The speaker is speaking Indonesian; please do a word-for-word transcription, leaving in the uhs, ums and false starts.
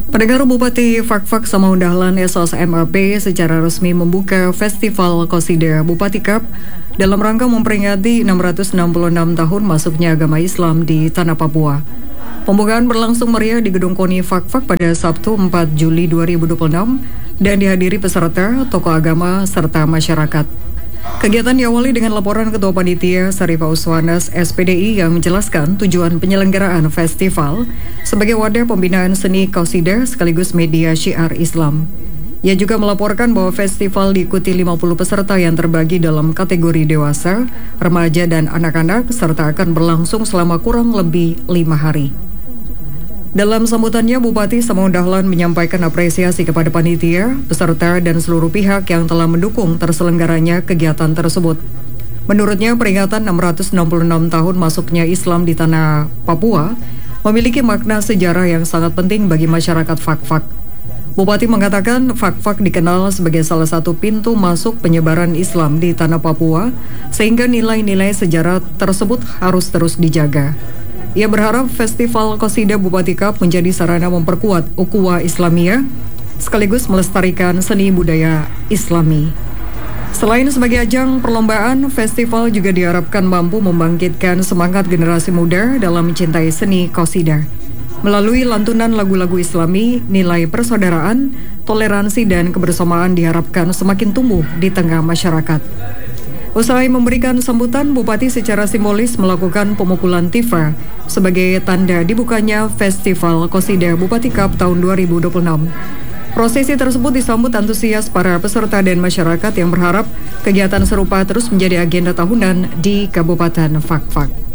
Pendengar, Bupati Fakfak Samaun Dahlan S O S M A P secara resmi membuka Festival Qasidah Bupati Cup dalam rangka memperingati enam ratus enam puluh enam tahun masuknya agama Islam di Tanah Papua. Pembukaan berlangsung meriah di Gedung KONI Fakfak pada Sabtu empat Juli dua ribu dua puluh enam dan dihadiri peserta, tokoh agama, serta masyarakat. Kegiatan diawali dengan laporan Ketua Panitia Sarifah Uswanas S P D I yang menjelaskan tujuan penyelenggaraan festival sebagai wadah pembinaan seni qasidah sekaligus media syiar Islam. Ia juga melaporkan bahwa festival diikuti lima puluh peserta yang terbagi dalam kategori dewasa, remaja, dan anak-anak serta akan berlangsung selama kurang lebih lima hari. Dalam sambutannya, Bupati Samaun Dahlan menyampaikan apresiasi kepada panitia, peserta, dan seluruh pihak yang telah mendukung terselenggaranya kegiatan tersebut. Menurutnya, peringatan enam ratus enam puluh enam tahun masuknya Islam di Tanah Papua memiliki makna sejarah yang sangat penting bagi masyarakat Fakfak. Bupati mengatakan Fakfak dikenal sebagai salah satu pintu masuk penyebaran Islam di Tanah Papua, sehingga nilai-nilai sejarah tersebut harus terus dijaga. Ia berharap Festival Qasidah Bupati Cup menjadi sarana memperkuat ukhuwah Islamiyah sekaligus melestarikan seni budaya Islami. Selain sebagai ajang perlombaan, festival juga diharapkan mampu membangkitkan semangat generasi muda dalam mencintai seni qasidah. Melalui lantunan lagu-lagu Islami, nilai persaudaraan, toleransi, dan kebersamaan diharapkan semakin tumbuh di tengah masyarakat. Usai memberikan sambutan, Bupati secara simbolis melakukan pemukulan tifa sebagai tanda dibukanya Festival Qasidah Bupati Cup tahun dua ribu dua puluh enam. Prosesi tersebut disambut antusias para peserta dan masyarakat yang berharap kegiatan serupa terus menjadi agenda tahunan di Kabupaten Fakfak.